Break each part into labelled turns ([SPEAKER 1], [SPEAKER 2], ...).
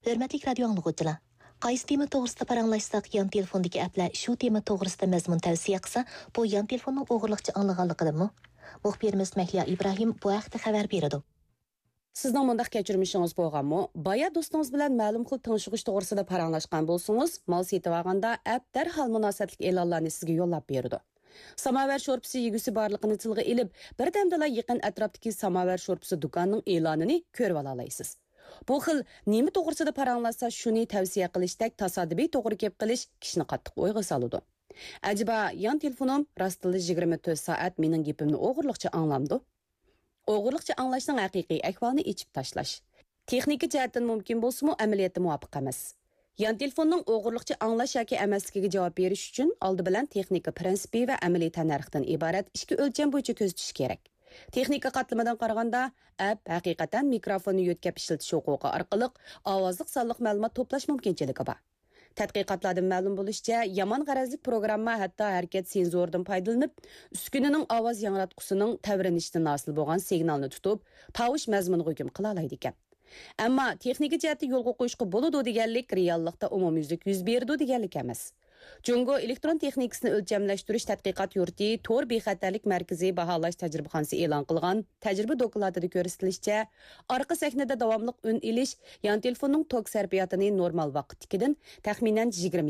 [SPEAKER 1] Hörmətli radio anlıqçılar. Qaysı tema toğrusida paranlaşsaq, yan telefondagi applar shu tema to'g'risida mazmun tavsiya qilsa, bu yan telefonning o'g'irliqcha anlaganligidimi? Muxbirimiz Mahliya İbrahim bu haqda xabar beradi.
[SPEAKER 2] Sizning mundaq kechirishingiz bo'lganmi? Baya do'stingiz bilan ma'lum xil tanishib to'g'risida paranglashgan bo'lsangiz, mal setib olganda app darhol munosabatlik e'lonlarni sizga yo'llab beradi. Samovar sho'rpisi yegisi borligini tilga ilib, birdamdala yaqin atrofdagi samovar sho'rpisi do'konining e'lonini ko'rib olasizsiz. Bu xil nima to'g'risida paranglasa shuni tavsiya qilishdek tasodifiy to'g'ri kelib qilish kishini qattiq o'yga soladi. Ajiba yan telefonim rostili 24 soat mening gapimni o'g'irliqcha anglamdi. O'g'irliqcha anglashning haqiqiy ahvolini ichib tashlash. Texnika jihatdan mumkin bo'lsa-mu, amaliyotda muvofiq emas. Yan telefonning o'g'irliqcha anglash yoki emasligiga javob berish uchun oldi bilan texnika prinsipi va amaliy tanarxdan iborat ikki o'lcham bo'yicha ko'zatish kerak. Texnika qatlamidan qaraganda, app haqiqatan mikrofonni yo'tkab ishlatish huquqi orqali ovozliq sonliq ma'lumot to'plash mumkinchiligi bor. Tadqiqotlardan ma'lum bo'lishicha, yomon g'arazli programma hatto harakat senzoridan foydalanib, uskunaning ovoz yangratqusining tavrinishidan hosil bo'lgan signalni tutib, tovush mazmuniga hukm qila oladi ekan. Ammo texnika jihatda yo'lga qo'yishga bo'ladi deganlik reallikda umumyuzlik yuz berdi deganlik emas. Jungo elektron texnikasini o'lchamlashtirish tadqiqot yurti Tor bexatarlik markazi baholash tajribaxonasi e'lon qilgan tajriba dokladida ko'rsatilishicha, orqa sahnada davomli un ilish yan telefonning tok sarfiyotini normal vaqtdagidan taxminan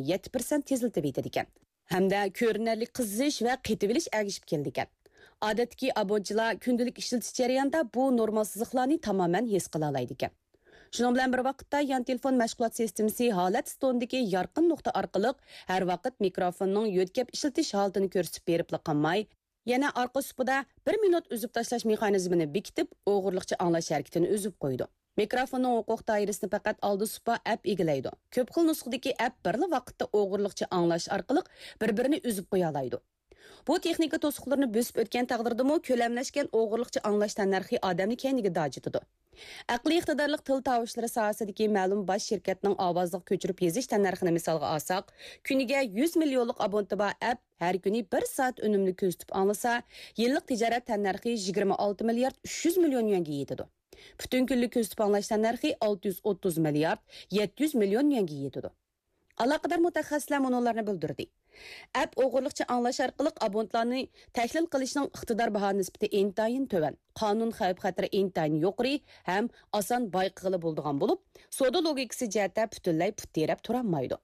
[SPEAKER 2] 27% tezlatib yetadi ekan. Hamda ko'rinarli qizish va qetib agishib keldi ekan. Odatdagi abonchilar kundalik ishlatish jarayonida bu normalsizliklarni tamoman his qila oladi ekan. Shunun bilan bir vaqtda yan telefon mashg'ulot sistemasi holat stondagi yorqin nuqta orqali har vaqt mikrofonning yo'tkab ishlatish holatini ko'rsatib berib qolmay, yana orqa supida 1 minut uzib tashlash mexanizmini bekitib, o'g'irliqcha anglash harakatini uzib qo'ydi. Mikrofonning huquq doirasini faqat oldi supa app egallaydi. Ko'p xil nusxadagi app bir vaqtda o'g'irliqcha anglash orqali bir-birini uzib qo'ya oladi. Bu texnika to'siqlarini bosib o'tgan taqdirdami ko'lamlashgan o'g'irliqcha anglash tanarxi odamni keyniga dojitadi. Aqliy iqtidorlik til tavushlari sohasidagi ma'lum bosh shirkatning ovozliq ko'chirib yezish tanarxini misolga olsak, kuniga 100 millionlik abonenti bor app har kuni 1 soat unumli ko'zitib anglasa, yillik tijorat tanarxi 26 milliard 300 million yuanga yetadi. Butun kunlik ko'zitib anglash tanarxi 630 milliard 700 million yuanga yetadi. Aloqador mutaxassislar munolarni bildirdi. App o'g'irliqcha anglash orqali abonentlarni tahlil qilishning iqtidor baho nisbati intayin to'van, qonun xavf-xatari intayin yuqori ham oson bayqig'ili bo'ladigan bo'lib, savdo logikasi jihatda butunlay put terab turolmaydi.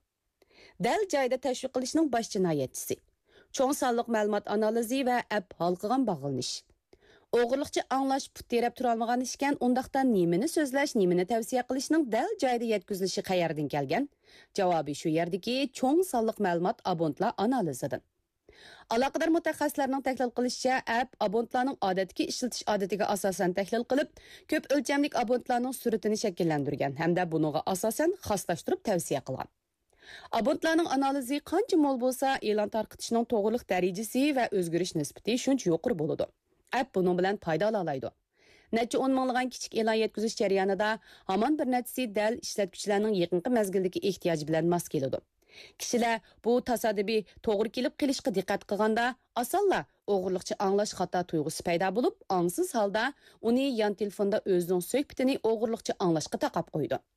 [SPEAKER 2] Dal joyda tashviq qilishning bosh jinoyatchisi. Cho'ng sonliq ma'lumot analizi va app halqigan bog'lanish. O'g'irliqcha anglash put terab turolmagan ishkan, undaqdan nimani so'zlash, nimani tavsiya qilishning dal joyida yetkazilishi qayerdan kelgan? Javobi shu yerdagi cho'ng sonliq ma'lumot abonentlar analizidan. Aloqador mutaxassislarning tahlil qilishicha, app abonentlarning odatdagi ishlatish odatiga asosan tahlil qilib, ko'p o'lchamlik abonentlarning suratini shakllantirgan hamda buniga asosan xoslashtirib tavsiya qilgan. Abonentlarning analizi qancha mo'l bo'lsa, e'lon tarqatishning to'g'rilik darajasi va o'zgarish nisbati shuncha yuqori bo'ladi. App bunun bilan foyda olaydi. Necha 10 minglagan kichik e'lon yetkazish jarayonida hamon bir nechasi dal ishlatuvchilarning yaqinqi mazgildagi ehtiyoji bilan mos keladi. Kishilar bu tasodifiy to'g'ri kelib qilishga diqqat qilganda, osonla o'g'irliqcha anglash xato tuyg'usi paydo bo'lib, angsiz holda uni yan telefonda o'zining suhbatini o'g'irliqcha anglashga taqab qo'ydi.